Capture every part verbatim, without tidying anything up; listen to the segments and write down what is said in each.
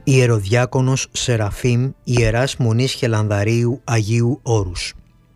Ιεροδιάκονος Σεραφείμ Ιεράς Μονής Χελανδαρίου Αγίου Όρους.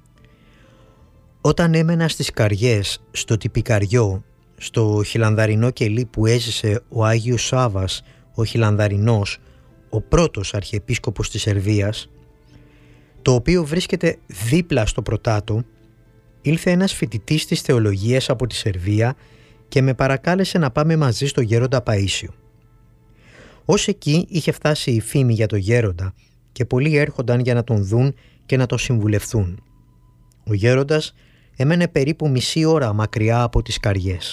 Όταν έμενα στις Καριές, στο Τυπικαριό, στο χιλανδαρινό κελί που έζησε ο Άγιος Σάββας ο Χιλανδαρινός, ο πρώτος αρχιεπίσκοπος της Σερβίας, το οποίο βρίσκεται δίπλα στο Πρωτάτο, ήλθε ένας φοιτητής της θεολογίας από τη Σερβία και με παρακάλεσε να πάμε μαζί στο γέροντα Παΐσιο. Ως εκεί είχε φτάσει η φήμη για το γέροντα και πολλοί έρχονταν για να τον δουν και να τον συμβουλευθούν. Ο γέροντας έμενε περίπου μισή ώρα μακριά από τις Καριές.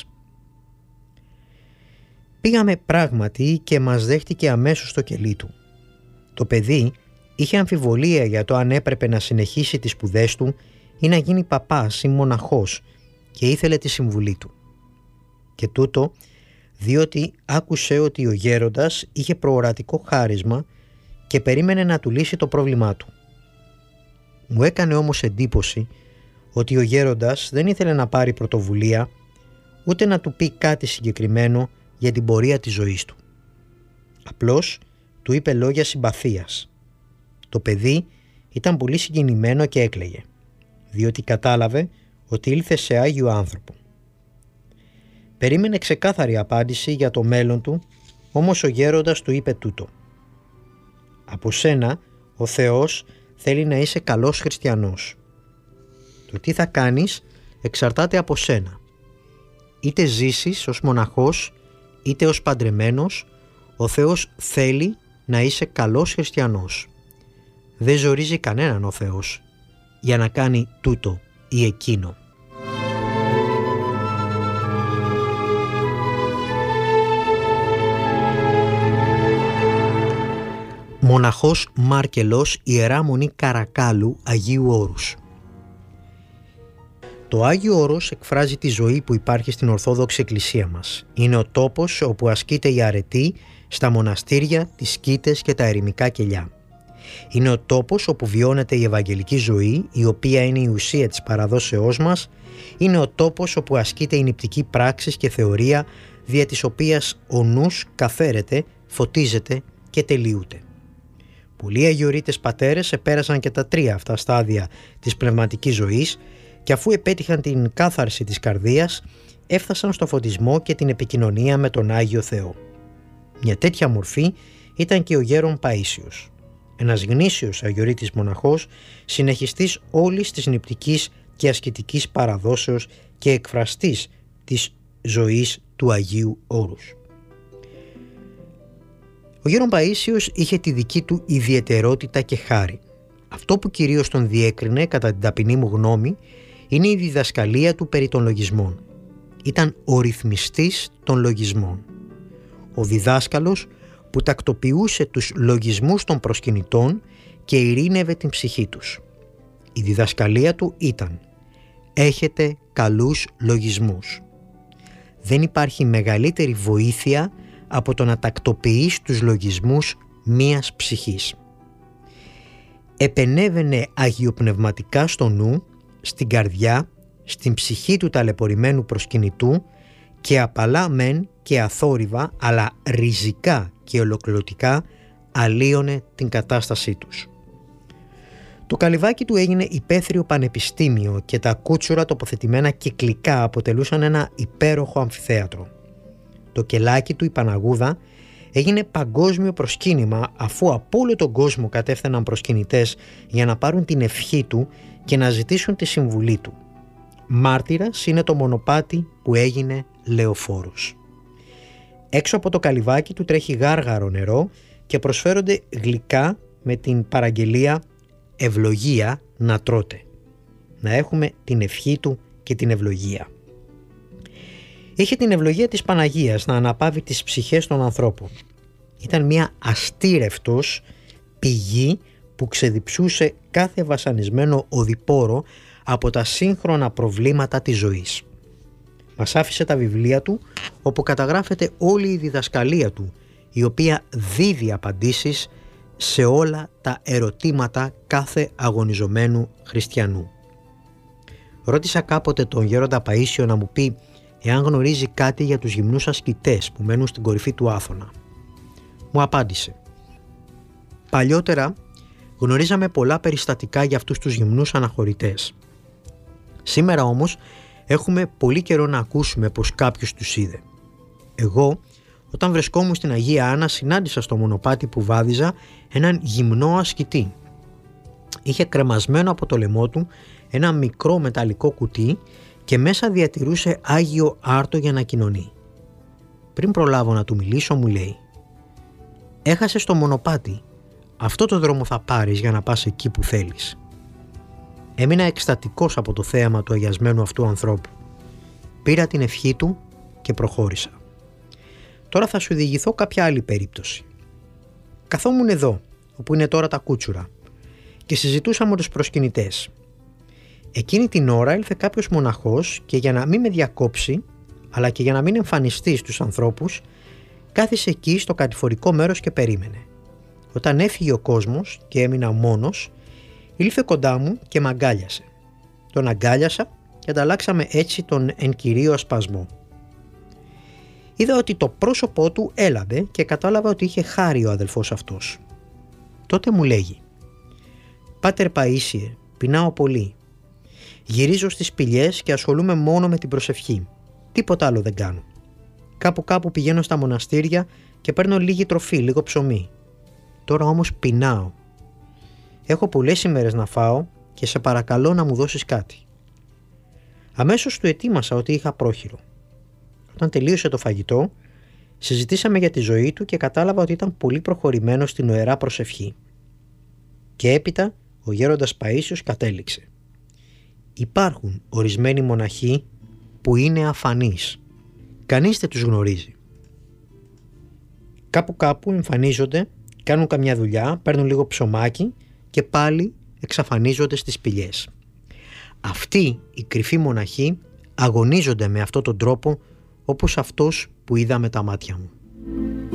Πήγαμε πράγματι και μας δέχτηκε αμέσως στο κελί του. Το παιδί είχε αμφιβολία για το αν έπρεπε να συνεχίσει τις σπουδές του ή να γίνει παπάς ή μοναχός και ήθελε τη συμβουλή του. Και τούτο διότι άκουσε ότι ο γέροντας είχε προορατικό χάρισμα και περίμενε να του λύσει το πρόβλημά του. Μου έκανε όμως εντύπωση ότι ο γέροντας δεν ήθελε να πάρει πρωτοβουλία ούτε να του πει κάτι συγκεκριμένο για την πορεία της ζωής του. Απλώς του είπε λόγια συμπαθίας. Το παιδί ήταν πολύ συγκινημένο και έκλαιγε, διότι κατάλαβε ότι ήλθε σε Άγιο άνθρωπο. Περίμενε ξεκάθαρη απάντηση για το μέλλον του, όμως ο γέροντας του είπε τούτο: «Από σένα ο Θεός θέλει να είσαι καλός χριστιανός. Το τι θα κάνεις εξαρτάται από σένα. Είτε ζήσεις ως μοναχός, είτε ως παντρεμένος, ο Θεός θέλει να είσαι καλός χριστιανός. Δεν ζορίζει κανέναν ο Θεός για να κάνει τούτο ή εκείνο». Μοναχός Μάρκελος, Ιερά Μονή Καρακάλου Αγίου Όρους. Το Άγιο Όρος εκφράζει τη ζωή που υπάρχει στην Ορθόδοξη Εκκλησία μας. Είναι ο τόπος όπου ασκείται η αρετή στα μοναστήρια, τις σκήτες και τα ερημικά κελιά. Είναι ο τόπος όπου βιώνεται η Ευαγγελική ζωή, η οποία είναι η ουσία της παραδόσεώς μας. Είναι ο τόπος όπου ασκείται η νηπτική πράξη και θεωρία, δια της οποίας ο νους καθαίρεται, φωτίζεται και τελειούται. Πολλοί αγιορείτες πατέρες επέρασαν και τα τρία αυτά στάδια της πνευματικής ζωής και αφού επέτυχαν την κάθαρση της καρδίας, έφτασαν στο φωτισμό και την επικοινωνία με τον Άγιο Θεό. Μια τέτοια μορφή ήταν και ο γέρον Παΐσιος, ένας γνήσιος αγιορείτης μοναχός, συνεχιστής όλης της νηπτικής και ασκητικής παραδόσεως και εκφραστής της ζωής του Αγίου Όρους. Ο γέρον Παΐσιος είχε τη δική του ιδιαιτερότητα και χάρη. Αυτό που κυρίως τον διέκρινε, κατά την ταπεινή μου γνώμη, είναι η διδασκαλία του περί των λογισμών. Ήταν ο ρυθμιστής των λογισμών. Ο διδάσκαλος που τακτοποιούσε τους λογισμούς των προσκυνητών και ειρήνευε την ψυχή τους. Η διδασκαλία του ήταν: έχετε καλούς λογισμούς. Δεν υπάρχει μεγαλύτερη βοήθεια από το να τακτοποιείς τους λογισμούς μίας ψυχής. Επενέβαινε αγιοπνευματικά στο νου, στην καρδιά, στην ψυχή του ταλαιπωρημένου προσκυνητού και απαλά μεν και αθόρυβα, αλλά ριζικά και ολοκληρωτικά αλλίωνε την κατάστασή τους. Το καλυβάκι του έγινε υπαίθριο πανεπιστήμιο και τα κούτσουρα τοποθετημένα κυκλικά αποτελούσαν ένα υπέροχο αμφιθέατρο. Το κελάκι του, η Παναγούδα, έγινε παγκόσμιο προσκύνημα, αφού από όλο τον κόσμο κατέφθαναν προσκυνητές για να πάρουν την ευχή του και να ζητήσουν τη συμβουλή του. Μάρτυρας είναι το μονοπάτι που έγινε λεωφόρος. Έξω από το καλυβάκι του τρέχει γάργαρο νερό και προσφέρονται γλυκά με την παραγγελία «ευλογία να τρώτε». Να έχουμε την ευχή του και την ευλογία. Είχε την ευλογία της Παναγίας να αναπαύει τις ψυχές των ανθρώπων. Ήταν μια αστήρευτος πηγή που ξεδιψούσε κάθε βασανισμένο οδηπόρο από τα σύγχρονα προβλήματα της ζωής. Μας άφησε τα βιβλία του, όπου καταγράφεται όλη η διδασκαλία του, η οποία δίδει απαντήσεις σε όλα τα ερωτήματα κάθε αγωνιζομένου χριστιανού. Ρώτησα κάποτε τον γέροντα Παΐσιο να μου πει εάν γνωρίζει κάτι για τους γυμνούς ασκητές που μένουν στην κορυφή του Άθωνα. Μου απάντησε: Παλιότερα γνωρίζαμε πολλά περιστατικά για αυτούς τους γυμνούς αναχωρητές. Σήμερα όμως έχουμε πολύ καιρό να ακούσουμε πως κάποιος τους είδε. Εγώ, όταν βρισκόμουν στην Αγία Άννα, συνάντησα στο μονοπάτι που βάδιζα έναν γυμνό ασκητή. Είχε κρεμασμένο από το λαιμό του ένα μικρό μεταλλικό κουτί και μέσα διατηρούσε Άγιο Άρτο για να κοινωνεί. Πριν προλάβω να του μιλήσω, μου λέει: «Έχασες το μονοπάτι. Αυτό το δρόμο θα πάρεις για να πας εκεί που θέλεις». Έμεινα εκστατικός από το θέαμα του αγιασμένου αυτού ανθρώπου. Πήρα την ευχή του και προχώρησα. Τώρα θα σου διηγηθώ κάποια άλλη περίπτωση. Καθόμουν εδώ, όπου είναι τώρα τα Κούτσουρα, και συζητούσα με τους προσκυνητές. Εκείνη την ώρα ήλθε κάποιος μοναχός και για να μην με διακόψει, αλλά και για να μην εμφανιστεί στους ανθρώπους, κάθισε εκεί στο κατηφορικό μέρος και περίμενε. Όταν έφυγε ο κόσμος και έμεινα μόνος, ήλθε κοντά μου και μ' αγκάλιασε. Τον αγκάλιασα και ανταλλάξαμε έτσι τον εν κυρίω ασπασμό. Είδα ότι το πρόσωπό του έλαβε και κατάλαβα ότι είχε χάρη ο αδελφός αυτός. Τότε μου λέγει: «Πάτερ Παΐσιε, πεινάω πολύ. Γυρίζω στις σπηλιές και ασχολούμαι μόνο με την προσευχή. Τίποτα άλλο δεν κάνω. Κάπου κάπου πηγαίνω στα μοναστήρια και παίρνω λίγη τροφή, λίγο ψωμί. Τώρα όμως πεινάω. Έχω πολλές ημέρες να φάω και σε παρακαλώ να μου δώσεις κάτι». Αμέσως του ετοίμασα ότι είχα πρόχειρο. Όταν τελείωσε το φαγητό, συζητήσαμε για τη ζωή του και κατάλαβα ότι ήταν πολύ προχωρημένος στην ιερά προσευχή. Και έπειτα ο γέροντας Παΐσιος κατέληξε: «Υπάρχουν ορισμένοι μοναχοί που είναι αφανείς. Κανείς δεν τους γνωρίζει. Κάπου κάπου εμφανίζονται, κάνουν καμιά δουλειά, παίρνουν λίγο ψωμάκι και πάλι εξαφανίζονται στις σπηλιές. Αυτοί οι κρυφοί μοναχοί αγωνίζονται με αυτόν τον τρόπο, όπως αυτός που είδα με τα μάτια μου».